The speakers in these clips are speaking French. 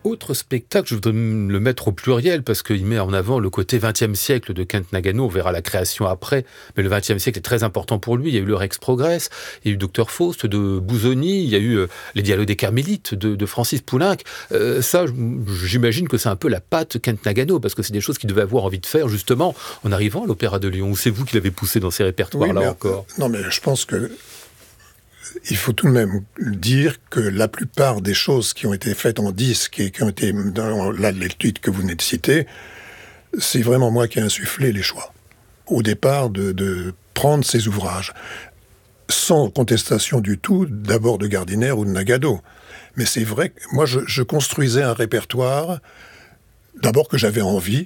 Autre spectacle, je voudrais le mettre au pluriel parce qu'il met en avant le côté 20e siècle de Kent Nagano. On verra la création après, mais le 20e siècle est très important pour lui. Il y a eu le Rex Progress, il y a eu Dr Faust de Busoni, il y a eu les Dialogues des Carmélites de Francis Poulenc. Ça, j'imagine que c'est un peu la patte Kent Nagano parce que c'est des choses qu'il devait avoir envie de faire justement en arrivant à l'Opéra de Lyon. Ou c'est vous qui l'avez poussé dans ces répertoires-là encore? Non, mais je pense que il faut tout de même dire que la plupart des choses qui ont été faites en disque et qui ont été dans les titres que vous venez de citer, c'est vraiment moi qui ai insufflé les choix. Au départ, de prendre ces ouvrages, sans contestation du tout, d'abord de Gardiner ou de Nagano. Mais c'est vrai que moi, je construisais un répertoire, d'abord que j'avais envie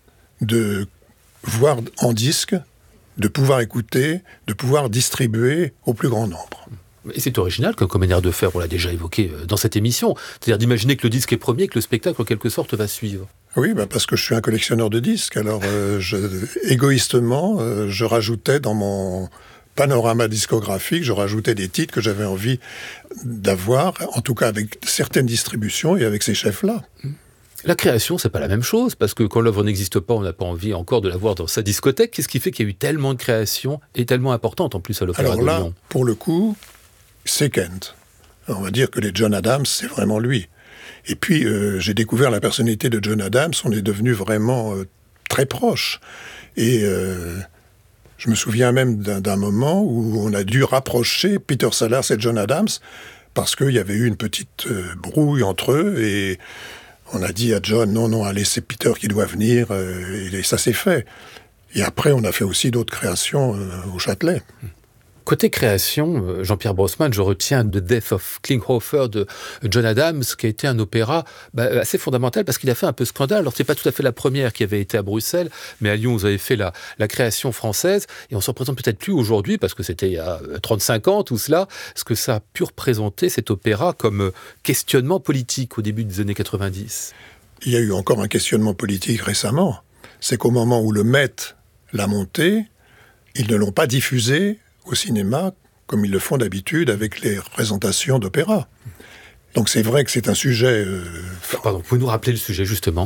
de voir en disque, de pouvoir écouter, de pouvoir distribuer au plus grand nombre. Et c'est original comme manière de faire, on l'a déjà évoqué dans cette émission, c'est-à-dire d'imaginer que le disque est premier et que le spectacle en quelque sorte va suivre. Oui, parce que je suis un collectionneur de disques, alors égoïstement, je rajoutais dans mon panorama discographique, je rajoutais des titres que j'avais envie d'avoir, en tout cas avec certaines distributions et avec ces chefs-là. La création, c'est pas la même chose, parce que quand l'œuvre n'existe pas, on n'a pas envie encore de la voir dans sa discothèque. Qu'est-ce qui fait qu'il y a eu tellement de créations et tellement importantes en plus à l'Opéra de Lyon? Alors là, pour le coup, c'est Kent. Alors on va dire que les John Adams, c'est vraiment lui. Et puis, j'ai découvert la personnalité de John Adams, on est devenus vraiment très proches. Et je me souviens même d'un moment où on a dû rapprocher Peter Sellers et John Adams, parce qu'il y avait eu une petite brouille entre eux, et on a dit à John, non, allez, c'est Peter qui doit venir, et ça s'est fait. Et après, on a fait aussi d'autres créations au Châtelet. Côté création, Jean-Pierre Brossman, je retiens The Death of Klinghoffer de John Adams, qui a été un opéra assez fondamental parce qu'il a fait un peu scandale. Alors, c'est pas tout à fait la première qui avait été à Bruxelles, mais à Lyon, vous avez fait la création française, et on s'en représente peut-être plus aujourd'hui, parce que c'était il y a 35 ans, tout cela, ce que ça a pu représenter, cet opéra, comme questionnement politique au début des années 90. Il y a eu encore un questionnement politique récemment. C'est qu'au moment où le Met l'a monté, ils ne l'ont pas diffusé au cinéma, comme ils le font d'habitude avec les représentations d'opéra. Donc c'est vrai que c'est un sujet... Pardon, vous pouvez nous rappeler le sujet, justement?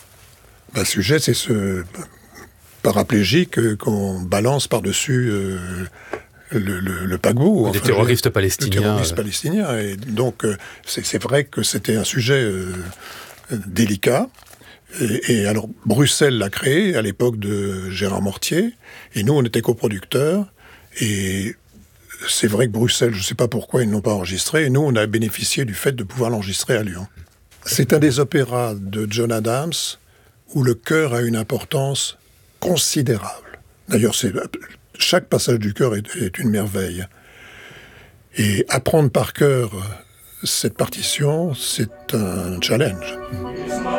Le sujet, c'est ce paraplégique qu'on balance par-dessus le paquebot. Des terroristes palestiniens. Les terroristes palestiniens. Et donc, c'est vrai que c'était un sujet délicat. Et alors, Bruxelles l'a créé à l'époque de Gérard Mortier, et nous, on était coproducteurs. Et c'est vrai que Bruxelles, je ne sais pas pourquoi ils ne l'ont pas enregistré, et nous, on a bénéficié du fait de pouvoir l'enregistrer à Lyon. C'est un des opéras de John Adams où le chœur a une importance considérable. D'ailleurs, chaque passage du chœur est une merveille. Et apprendre par cœur cette partition, c'est un challenge.